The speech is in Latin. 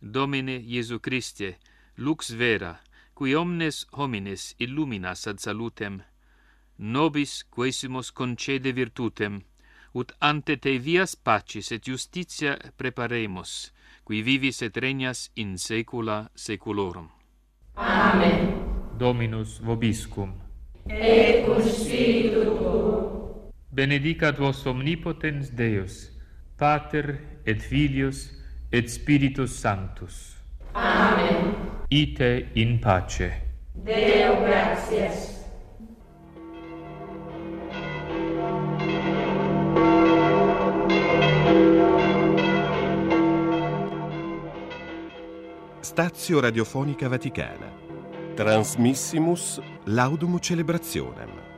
Domine Iesu Christe, lux vera, qui omnes homines illuminas ad salutem, nobis quaesimus concede virtutem, ut ante te vias pacis et justitia preparemus, qui vivis et regnas in saecula saeculorum. Amen. Dominus vobiscum. Et cum spiritu tuo. Benedicat vos omnipotens Deus, Pater et Filius et Spiritus Sanctus. Amen. Ite in pace. Deo gratias. Stazio Radiofonica Vaticana. Transmissimus Laudum Celebrationem.